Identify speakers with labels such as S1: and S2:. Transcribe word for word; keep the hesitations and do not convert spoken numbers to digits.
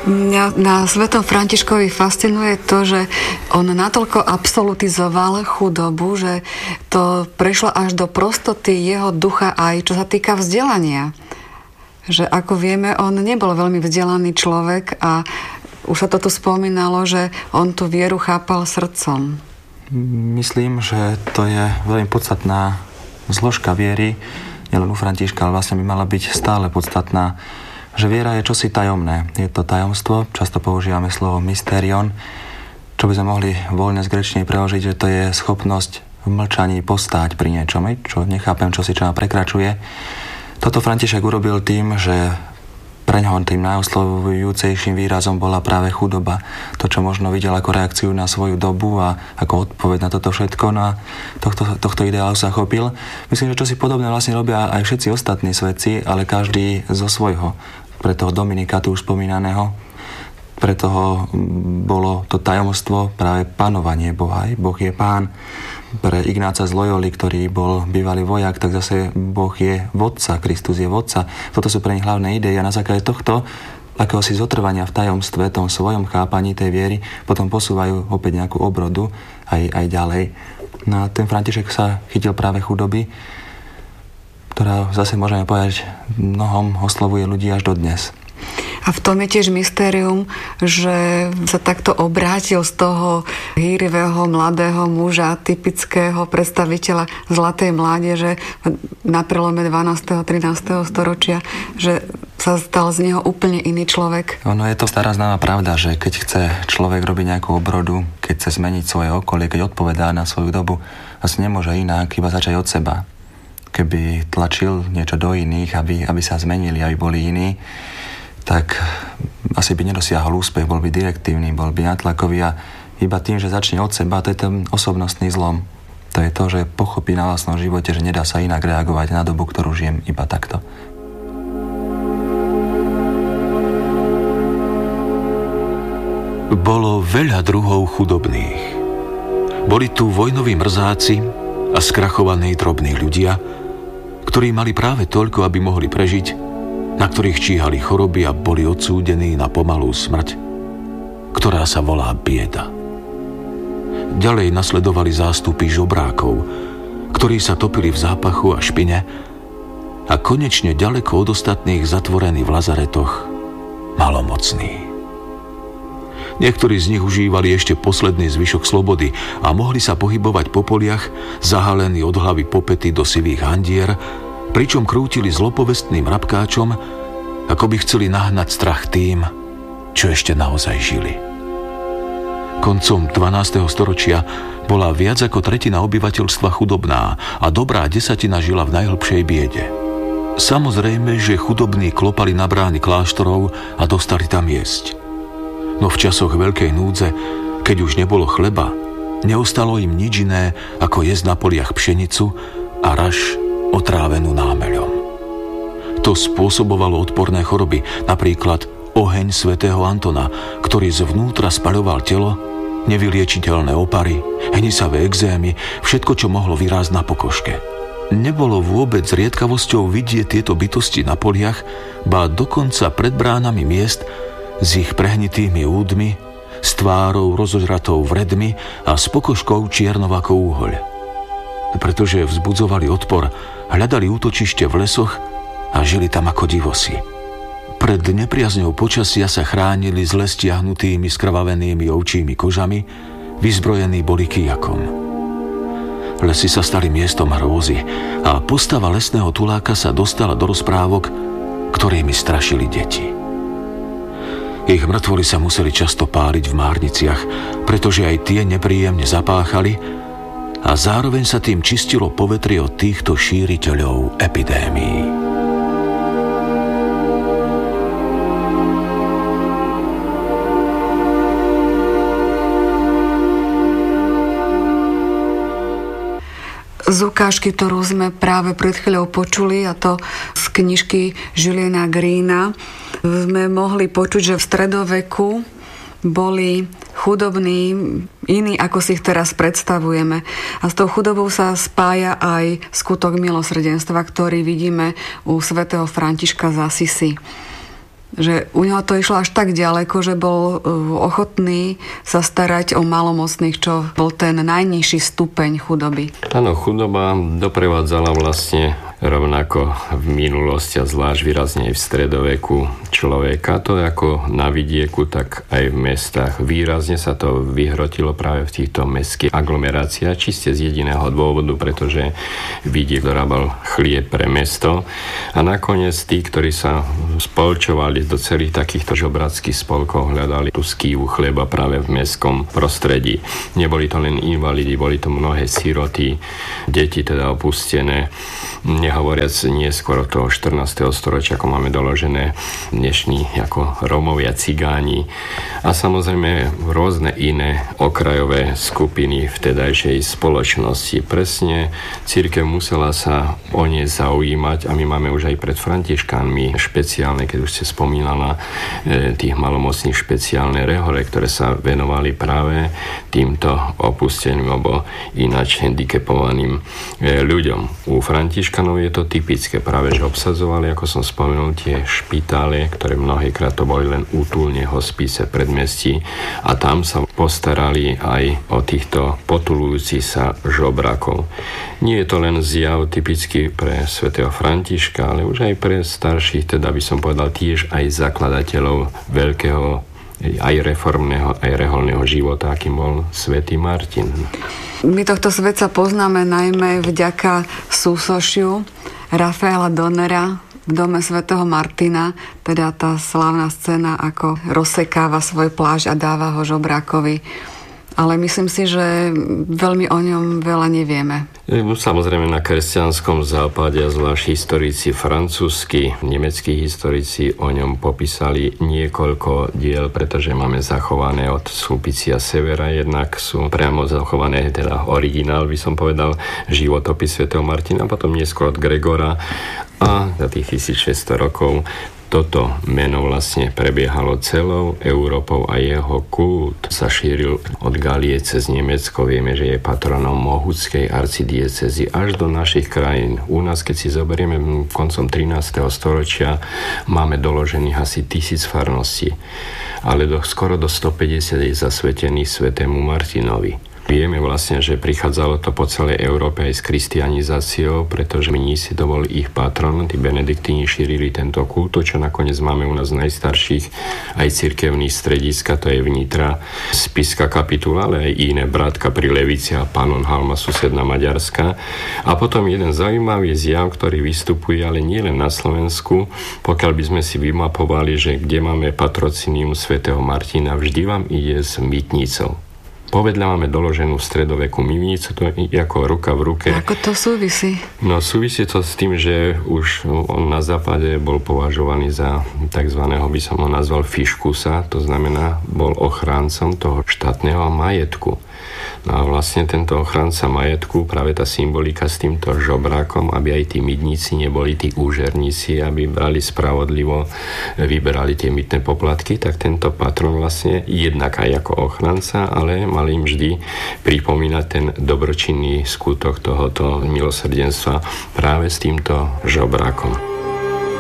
S1: Mňa na svetom Františkovi fascinuje to, že on natoľko absolutizoval chudobu, že to prešlo až do prostoty jeho ducha aj čo sa týka vzdelania. Že ako vieme, on nebol veľmi vzdelaný človek a už sa to tu spomínalo, že on tú vieru chápal srdcom.
S2: Myslím, že to je veľmi podstatná zložka viery, nielen u Františka, ale vlastne by mala byť stále podstatná. Že viera je čosi tajomné. Je to tajomstvo, často používame slovo mysterion, čo by sme mohli voľne z gréčtiny preložiť, že to je schopnosť v mlčaní postáť pri niečom, čo nechápem, čo si čo ma prekračuje. Toto František urobil tým, že preňho tým najoslovujúcejším výrazom bola práve chudoba. To, čo možno videl ako reakciu na svoju dobu a ako odpoveď na toto všetko, no a tohto, tohto ideálu sa chopil. Myslím, že čosi podobné vlastne robia aj všetci ostatní svetci, ale každý zo svojho. Pre toho Dominika tu už spomínaného, pre toho bolo to tajomstvo práve panovanie Boha. Boh je pán. Pre Ignáca z Loyoli, ktorý bol bývalý vojak, tak zase Boh je vodca, Kristus je vodca. Toto sú pre nich hlavné idei a na základe tohto akéhosi zotrvania v tajomstve, tom svojom chápaní tej viery, potom posúvajú opäť nejakú obrodu aj, aj ďalej. No a ten František sa chytil práve chudoby, ktorá zase môžeme povedať, mnohom oslovuje ľudí až dodnes.
S1: A v tom je tiež mystérium, že sa takto obrátil z toho hýrivého mladého muža, typického predstaviteľa zlatej mládeže na prelome dvanásteho a trinásteho storočia, že sa stal z neho úplne iný človek.
S2: Ono je to stará známa pravda, že keď chce človek robiť nejakú obrodu, keď chce zmeniť svoje okolie, keď odpovedá na svoju dobu, asi nemôže inak, iba začať od seba. Keby tlačil niečo do iných, aby, aby sa zmenili, aby boli iní, tak asi by nedosiahol úspech, bol by direktívny, bol by natlakový a iba tým, že začne od seba, to je ten osobnostný zlom. To je to, že pochopí na vlastnom živote, že nedá sa inak reagovať na dobu, ktorú žijem iba takto.
S3: Bolo veľa druhov chudobných. Boli tu vojnoví mrzáci a skrachovaní drobní ľudia, ktorí mali práve toľko, aby mohli prežiť, na ktorých číhali choroby a boli odsúdení na pomalú smrť, ktorá sa volá bieda. Ďalej nasledovali zástupy žobrákov, ktorí sa topili v zápachu a špine a konečne ďaleko od ostatných zatvorení v lazaretoch malomocní. Niektorí z nich užívali ešte posledný zvyšok slobody a mohli sa pohybovať po poliach, zahalení od hlavy po pety do sivých handier, pričom krútili zlopovestným rabkáčom, ako by chceli nahnať strach tým, čo ešte naozaj žili. Koncom dvanásteho storočia bola viac ako tretina obyvateľstva chudobná a dobrá desatina žila v najhlbšej biede. Samozrejme, že chudobní klopali na brány kláštorov a dostali tam jesť. No v časoch veľkej núdze, keď už nebolo chleba, neostalo im nič iné, ako jesť na poliach pšenicu a raž otrávenú námeľom. To spôsobovalo odporné choroby, napríklad oheň svätého Antona, ktorý zvnútra spaľoval telo, nevyliečiteľné opary, hnisavé exémy, všetko, čo mohlo vyrásť na pokožke. Nebolo vôbec zriedkavosťou vidieť tieto bytosti na poliach, ba dokonca pred bránami miest s ich prehnitými údmi, s tvárou rozožratou vredmi a s pokožkou čiernou ako úhoľ. Pretože vzbudzovali odpor, hľadali útočište v lesoch a žili tam ako divosi. Pred nepriazňou počasia sa chránili zle stiahnutými skrvavenými ovčími kožami, vyzbrojení boli kijakom. Lesy sa stali miestom hrôzy a postava lesného tuláka sa dostala do rozprávok, ktorými strašili deti. Ich mŕtvoly sa museli často páliť v márniciach, pretože aj tie nepríjemne zapáchali a zároveň sa tým čistilo povetrie od týchto šíriteľov epidémií.
S1: Z ukážky, ktorú sme práve pred chvíľou počuli, a to z knižky Juliana Greena, sme mohli počuť, že v stredoveku boli chudobní iní, ako si ich teraz predstavujeme. A s tou chudobou sa spája aj skutok milosrdenstva, ktorý vidíme u svätého Františka z Asisi. že u neho to išlo až tak ďaleko, že bol ochotný sa starať o malomocných, čo bol ten najnižší stupeň chudoby.
S4: Áno, chudoba doprevádzala vlastne rovnako v minulosti a zvlášť výrazne aj v stredoveku človeka. To ako na vidieku, tak aj v mestách. Výrazne sa to vyhrotilo práve v týchto mestských aglomeráciách, čiste z jediného dôvodu, pretože vidiek dorábal chlieb pre mesto a nakoniec tí, ktorí sa spolčovali do celých takýchto žobrackých spolkov, hľadali tú skývu chleba práve v mestskom prostredí. Neboli to len invalidi, boli to mnohé siroty, deti teda opustené, nehovoriac neskôr od toho štrnásteho storočia, ako máme doložené dnešní ako Rómovia, Cigáni a samozrejme rôzne iné okrajové skupiny vtedajšej spoločnosti. Presne cirkev musela sa o ne zaujímať a my máme už aj pred Františkánmi špeciálne, keď už ste spomínala e, tých malomocných špeciálne rehole, ktoré sa venovali práve týmto opusteným alebo ináč handicapovaným e, ľuďom. U Františkanov je to typické, práve že obsadzovali, ako som spomenul, tie špitále, ktoré mnohýkrát to boli len útulne hospice predmestí a tam sa postarali aj o týchto potulujúcich sa žobrakov. Nie je to len zjav typický pre svätého Františka, ale už aj pre starších, teda by som povedal tiež aj zakladateľov veľkého aj reformného, aj reholného života, akým bol svätý Martin.
S1: My tohto svetca poznáme najmä vďaka súsošiu Rafaela Donnera v dome svätého Martina, teda tá slávna scéna, ako rozsekáva svoj plášť a dáva ho žobrákovi. Ale myslím si, že veľmi o ňom veľa nevieme.
S4: Samozrejme na kresťanskom západe, zvlášť historici francúzski, nemeckí historici o ňom popísali niekoľko diel, pretože máme zachované od Sulpicia Severa, jednak sú priamo zachované, teda originál by som povedal, životopis svätého Martina, potom neskôr od Gregora a za tých tisícšesťsto rokov toto meno vlastne prebiehalo celou Európou a jeho kult sa šíril od Galie cez Nemecko. Vieme, že je patronom mohúckej arcidiecézy až do našich krajín. U nás, keď si zoberieme koncom trinásteho storočia, máme doložených asi tisíc farností, ale do, skoro do stopäťdesiat je zasvetených svätému Martinovi. Vieme vlastne, že prichádzalo to po celej Európe aj s kristianizáciou, pretože mnísi to bol ich patron, tí benediktíni šírili tento kult, čo nakoniec máme u nás najstarších aj cirkevných strediska, to je vnitra Spišská kapitula, ale aj iné, Brátka pri Levici a Pannonhalma, susedná Maďarska. A potom jeden zaujímavý zjav, ktorý vystupuje, ale nie len na Slovensku, pokiaľ by sme si vymapovali, že kde máme patrocinium svätého Martina, vždy vám ide s mytnicou. Povedľa máme doloženú v stredoveku mivnicu, to je ako ruka v ruke.
S1: Ako to súvisí?
S4: No súvisí to s tým, že už on na západe bol považovaný za takzvaného, by som ho nazval fiškusa, to znamená, bol ochráncom toho štátneho majetku. No a vlastne tento ochranca majetku, práve tá symbolika s týmto žobrákom, aby aj tí mydníci neboli tí úžerníci, aby brali spravodlivo, vyberali tie mytné poplatky, tak tento patron vlastne jednak aj ako ochranca, ale mal im vždy pripomínať ten dobročinný skutok tohoto milosrdenstva práve s týmto žobrákom.